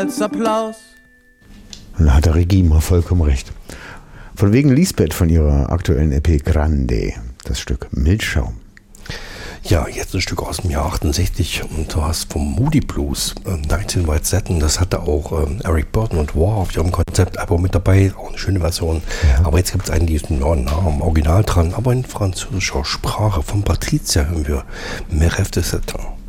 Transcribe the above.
als Applaus. Und da hat der Regie mal vollkommen recht. Von wegen Lisbeth von ihrer aktuellen EP Grande, das Stück Milchschaum. Ja, jetzt ein Stück aus dem Jahr 68 und du hast vom Moody Blues 19 White Satin, das hatte auch Eric Burden und War auf ihrem Konzeptalbum mit dabei, auch eine schöne Version. Ja. Aber jetzt gibt es einen, die ist nah am Original dran, aber in französischer Sprache. Von Patricia hören wir Meref de Satin.